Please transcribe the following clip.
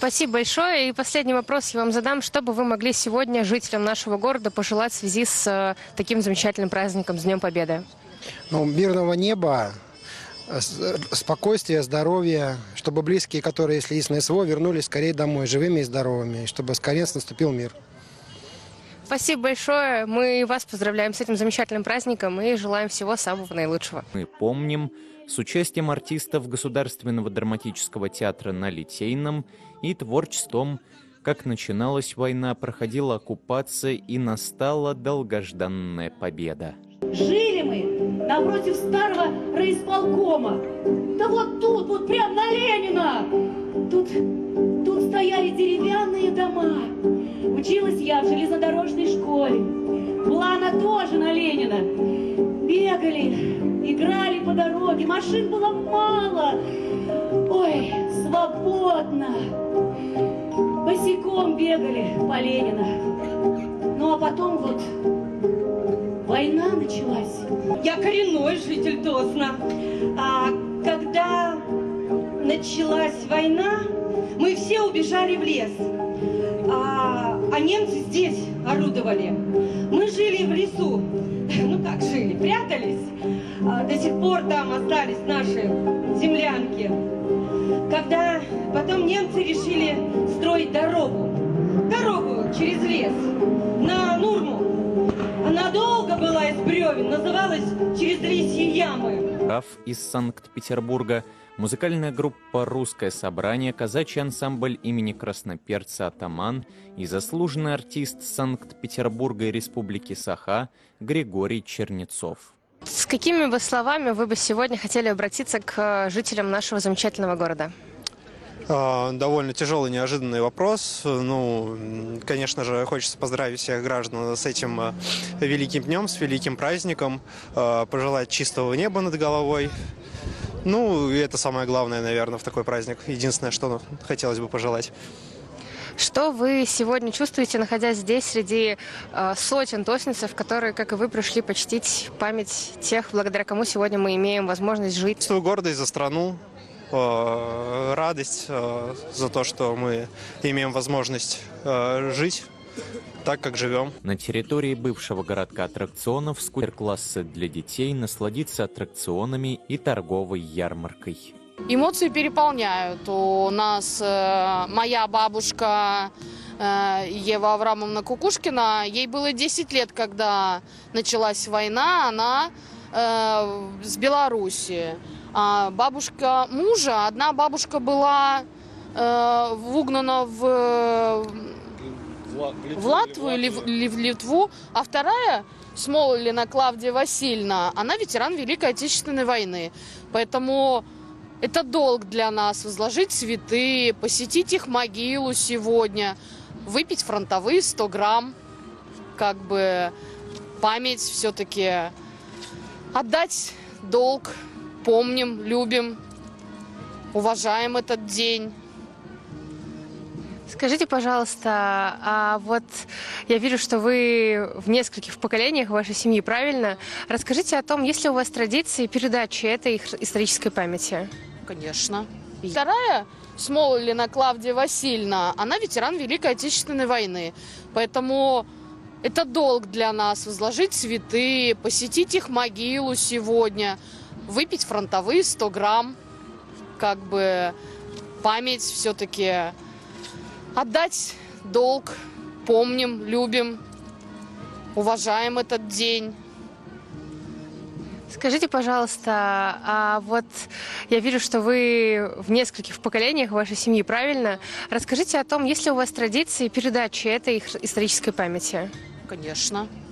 Спасибо большое. И последний вопрос я вам задам. Что бы вы могли сегодня жителям нашего города пожелать в связи с таким замечательным праздником, с Днем Победы? Ну, мирного неба, спокойствия, здоровья, чтобы близкие, которые, если есть на СВО, вернулись скорее домой, живыми и здоровыми, и чтобы скорее наступил мир. Спасибо большое. Мы вас поздравляем с этим замечательным праздником и желаем всего самого наилучшего. Мы помним, с участием артистов Государственного драматического театра на Литейном и творчеством «Как начиналась война, проходила оккупация и настала долгожданная победа». Жили мы напротив старого райисполкома. Да вот тут, вот прям на Ленина. Тут стояли деревянные дома. Училась я в железнодорожной школе. Была она тоже на Ленина. Бегали, играли по дороге. Машин было мало. Ой, свободно. Босиком бегали по Ленина. Ну а потом вот война началась. Я коренной житель Тосна. А когда началась война, мы все убежали в лес. А немцы здесь орудовали. Мы жили в лесу. Ну как жили? Прятались. До сих пор там остались наши землянки. Когда потом немцы решили строить дорогу через лес на Нурму. Она долго была из бревен, называлась «Через лисьи ямы». Из Санкт-Петербурга, музыкальная группа «Русское собрание», казачий ансамбль имени красноперца «Атаман» и заслуженный артист Санкт-Петербурга и Республики Саха Григорий Чернецов. С какими бы словами вы бы сегодня хотели обратиться к жителям нашего замечательного города? Довольно тяжелый, неожиданный вопрос. Ну, конечно же, хочется поздравить всех граждан с этим великим днем, с великим праздником, пожелать чистого неба над головой. Ну, и это самое главное, наверное, в такой праздник. Единственное, что хотелось бы пожелать. Что вы сегодня чувствуете, находясь здесь, среди сотен тоснинцев, которые, как и вы, пришли почтить память тех, благодаря кому сегодня мы имеем возможность жить? Чувствую гордость за страну, радость за то, что мы имеем возможность жить так, как живем. На территории бывшего городка аттракционов скутер-классы для детей насладиться аттракционами и торговой ярмаркой. Эмоции переполняют. У нас моя бабушка Ева Аврамовна Кукушкина, ей было 10 лет, когда началась война, она с Белоруссии. А бабушка мужа, одна бабушка была угнана в Латвию или в Литву, а вторая, Смололина Клавдия Васильевна, она ветеран Великой Отечественной войны. Поэтому это долг для нас возложить цветы, посетить их могилу сегодня, выпить фронтовые 100 грамм, как бы память все-таки, отдать долг, помним, любим, уважаем этот день. Скажите, пожалуйста, а вот я вижу, что вы в нескольких поколениях вашей семьи, правильно? Расскажите о том, есть ли у вас традиции передачи этой исторической памяти? Конечно. Вторая, Смололина Клавдия Васильевна, она ветеран Великой Отечественной войны. Поэтому это долг для нас возложить цветы, посетить их могилу сегодня, выпить фронтовые 100 грамм, как бы память все-таки, отдать долг, помним, любим, уважаем этот день. Скажите, пожалуйста, а вот я вижу, что вы в нескольких поколениях вашей семьи, правильно? Расскажите о том, есть ли у вас традиции передачи этой исторической памяти? Конечно.